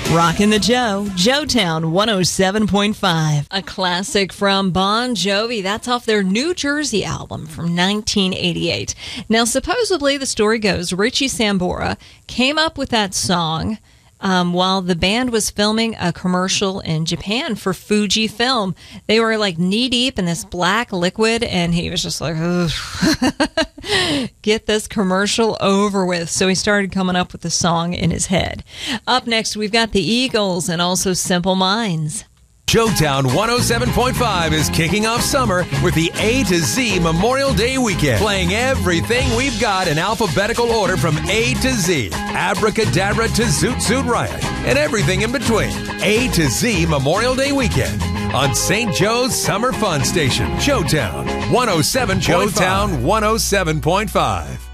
Rockin' the Joe, Joetown 107.5. A classic from Bon Jovi. That's off their New Jersey album from 1988. Now, supposedly, the story goes, Richie Sambora came up with that song while the band was filming a commercial in Japan for Fujifilm. They were like knee-deep in this black liquid, and he was just like, get this commercial over with. So he started coming up with the song in his head. Up next, we've got the Eagles and also Simple Minds. Joetown 107.5 is kicking off summer with the A to Z Memorial Day weekend, playing everything we've got in alphabetical order from A to Z, Abracadabra to Zoot Suit Riot, and everything in between. A to Z Memorial Day weekend on St. Joe's Summer Fun Station, Joetown 107.5. Joetown 107.5.